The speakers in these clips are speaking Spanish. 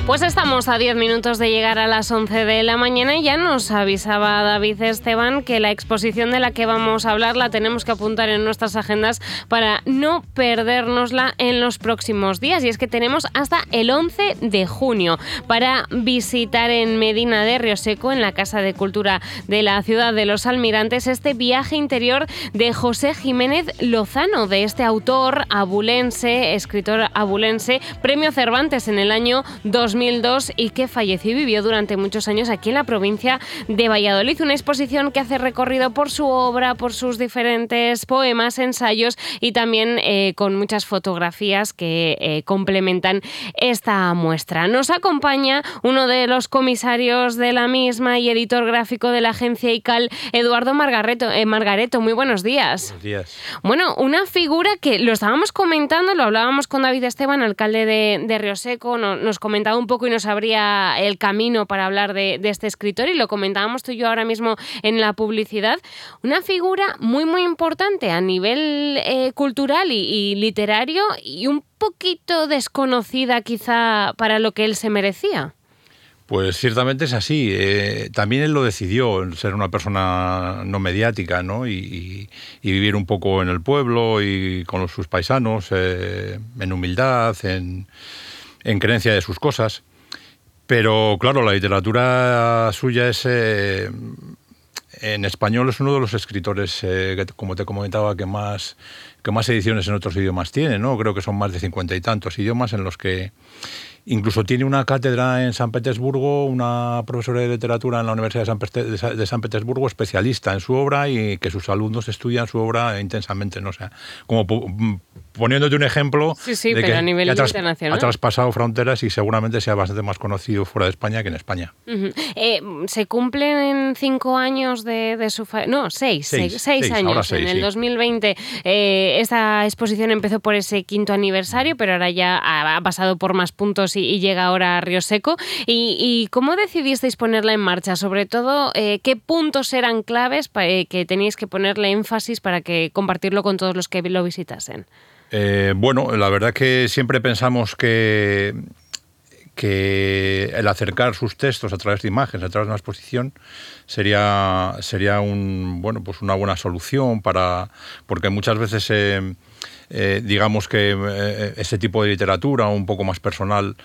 Pues estamos a 10 minutos de llegar a las 11 de la mañana y ya nos avisaba David Esteban que la exposición de la que vamos a hablar la tenemos que apuntar en nuestras agendas para no perdérnosla en los próximos días. Y es que tenemos hasta el 11 de junio para visitar en Medina de Rioseco, en la Casa de Cultura de la ciudad de Los Almirantes, este viaje interior de José Jiménez Lozano, de este autor abulense, escritor abulense, premio Cervantes en el año 2002 y que falleció y vivió durante muchos años aquí en la provincia de Valladolid. Una exposición que hace recorrido por su obra, por sus diferentes poemas, ensayos y también con muchas fotografías que complementan esta muestra. Nos acompaña uno de los comisarios de la misma y editor gráfico de la agencia ICAL, Eduardo Margareto. Muy buenos días. Buenos días. Bueno, una figura que lo estábamos comentando, lo hablábamos con David Esteban, alcalde de Rioseco, nos comentaba un poco y nos abría el camino para hablar de este escritor, y lo comentábamos tú y yo ahora mismo en la publicidad. Una figura muy, muy importante a nivel cultural y literario, y un poquito desconocida quizá para lo que él se merecía. Pues ciertamente es así. También él lo decidió, ser una persona no mediática, ¿no? Y vivir un poco en el pueblo y con sus paisanos, en humildad, en creencia de sus cosas. Pero claro, la literatura suya es, en español, es uno de los escritores, que, como te comentaba, que más ediciones en otros idiomas tiene, ¿no? Creo que son más de 50 y tantos idiomas, en los que incluso tiene una cátedra en San Petersburgo, una profesora de literatura en la Universidad de San Petersburgo, especialista en su obra, y que sus alumnos estudian su obra intensamente, ¿no? O sea, como poniéndote un ejemplo, sí, de pero que a nivel internacional ha traspasado fronteras y seguramente sea bastante más conocido fuera de España que en España. Uh-huh. Se cumplen 5 años de su no, 6 años. Ahora 6, en el sí. 2020 esta exposición empezó por ese 5º aniversario, pero ahora ya ha pasado por más puntos y llega ahora a Rioseco. ¿Y cómo decidisteis ponerla en marcha? Sobre todo, ¿qué puntos eran claves que teníais que ponerle énfasis para que compartirlo con todos los que lo visitasen? Bueno, la verdad que siempre pensamos que el acercar sus textos a través de imágenes, a través de una exposición, sería pues una buena solución porque muchas veces digamos que ese tipo de literatura un poco más personal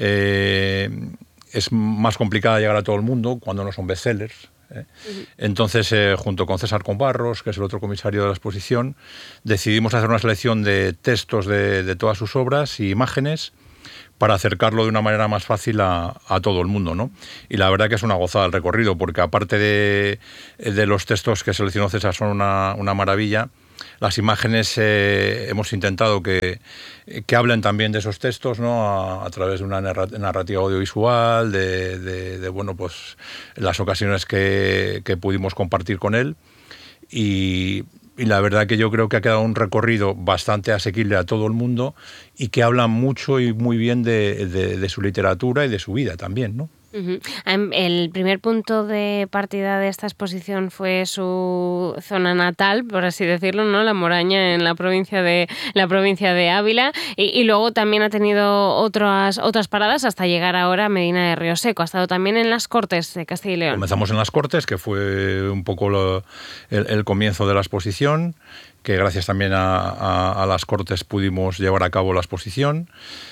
es más complicada llegar a todo el mundo cuando no son bestsellers. Entonces, junto con César Combarros, que es el otro comisario de la exposición, decidimos hacer una selección de textos de todas sus obras y imágenes para acercarlo de una manera más fácil a todo el mundo, ¿no? Y la verdad que es una gozada el recorrido, porque aparte de los textos que seleccionó César son una maravilla, las imágenes hemos intentado que hablen también de esos textos, ¿no? A través de una narrativa audiovisual, de bueno, pues las ocasiones que pudimos compartir con él. Y la verdad que yo creo que ha quedado un recorrido bastante asequible a todo el mundo y que habla mucho y muy bien de su literatura y de su vida también, ¿no? Uh-huh. El primer punto de partida de esta exposición fue su zona natal, por así decirlo, ¿no? La Moraña, en la provincia de Ávila, y luego también ha tenido otras paradas hasta llegar ahora a Medina de Rioseco. Ha estado también en las Cortes de Castilla y León. Comenzamos en las Cortes, que fue un poco el comienzo de la exposición, que gracias también a las Cortes pudimos llevar a cabo la exposición.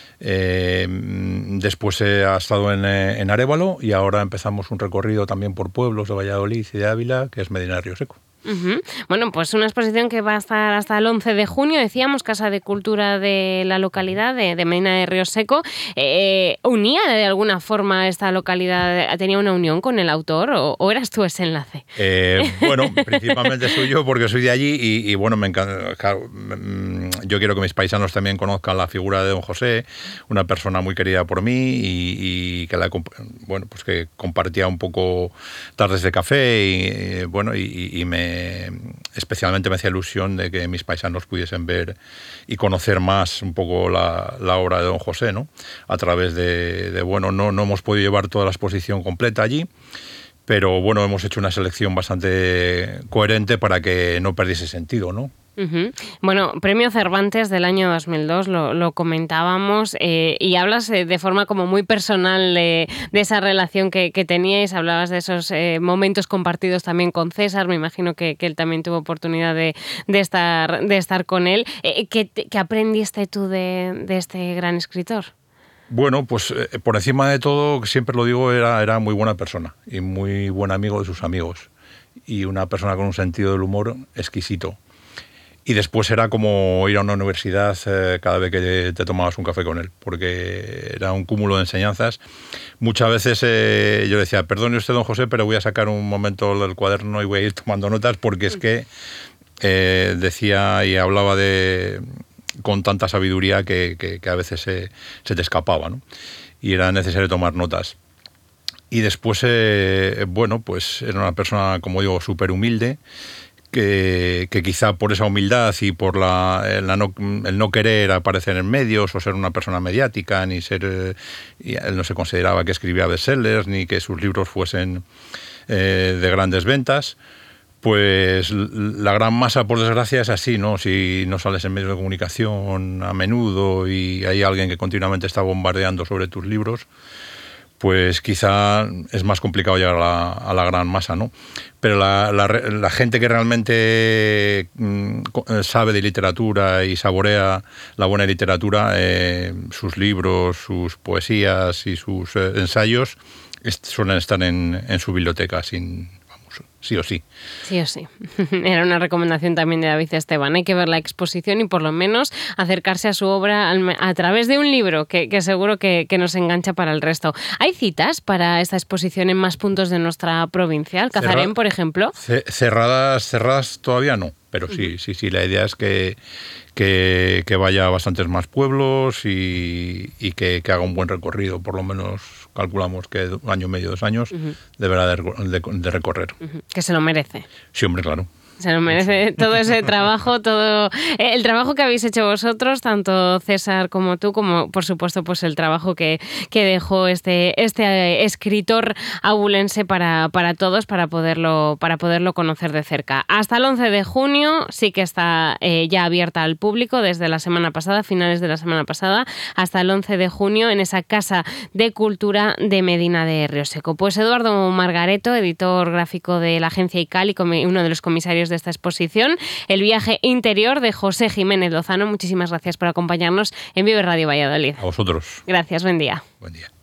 Después ha estado en Arévalo, y ahora empezamos un recorrido también por pueblos de Valladolid y de Ávila, que es Medina de Rioseco. Uh-huh. Bueno, pues una exposición que va a estar hasta el 11 de junio, decíamos, Casa de Cultura de la localidad de Medina de Rioseco. ¿Unía de alguna forma esta localidad? ¿Tenía una unión con el autor o eras tú ese enlace? Bueno, principalmente soy yo, porque soy de allí y bueno, me encanta, claro, yo quiero que mis paisanos también conozcan la figura de don José, una persona muy querida por mí y que pues que compartía un poco tardes de café y especialmente me hacía ilusión de que mis paisanos pudiesen ver y conocer más un poco la obra de don José, ¿no? A través no hemos podido llevar toda la exposición completa allí, pero bueno, hemos hecho una selección bastante coherente para que no perdiese sentido, ¿no? Uh-huh. Bueno, Premio Cervantes del año 2002, lo comentábamos, y hablas de forma como muy personal de esa relación que teníais, hablabas de esos momentos compartidos también con César, me imagino que él también tuvo oportunidad de estar con él. ¿Qué aprendiste tú de este gran escritor? Bueno, pues por encima de todo, siempre lo digo, era muy buena persona y muy buen amigo de sus amigos y una persona con un sentido del humor exquisito. Y después era como ir a una universidad cada vez que te tomabas un café con él, porque era un cúmulo de enseñanzas. Muchas veces yo decía, perdone usted, don José, pero voy a sacar un momento del cuaderno y voy a ir tomando notas, porque es que decía y hablaba con tanta sabiduría que a veces se te escapaba, ¿no? Y era necesario tomar notas. Y después, bueno, pues era una persona, como digo, súper humilde, que quizá por esa humildad y por el no querer aparecer en medios o ser una persona mediática, ni ser... él no se consideraba que escribía bestsellers, ni que sus libros fuesen de grandes ventas. Pues la gran masa, por desgracia, es así, ¿no? Si no sales en medios de comunicación a menudo y hay alguien que continuamente está bombardeando sobre tus libros, pues quizá es más complicado llegar a la gran masa, ¿no? Pero la gente que realmente sabe de literatura y saborea la buena literatura, sus libros, sus poesías y sus ensayos suelen estar en su biblioteca sí o sí. Sí o sí. Era una recomendación también de David Esteban. Hay que ver la exposición y por lo menos acercarse a su obra a través de un libro que seguro que nos engancha para el resto. ¿Hay citas para esta exposición en más puntos de nuestra provincia? ¿Alcazarén, por ejemplo? Cerradas todavía no, pero sí. La idea es que vaya a bastantes más pueblos y que haga un buen recorrido, por lo menos calculamos que 1 año y medio, 2 años, deberá de recorrer. Que se lo merece. Sí, hombre, claro. Se lo merece todo ese trabajo, todo el trabajo que habéis hecho vosotros, tanto César como tú, como por supuesto pues el trabajo que dejó este escritor abulense para todos, para poderlo conocer de cerca. Hasta el 11 de junio sí que está ya abierta al público, desde la semana pasada, finales de la semana pasada, hasta el 11 de junio en esa Casa de Cultura de Medina de Rioseco. Pues Eduardo Margareto, editor gráfico de la agencia ICAL y uno de los comisarios de esta exposición, El viaje interior, de José Jiménez Lozano. Muchísimas gracias por acompañarnos en Vive Radio Valladolid. A vosotros. Gracias, buen día. Buen día.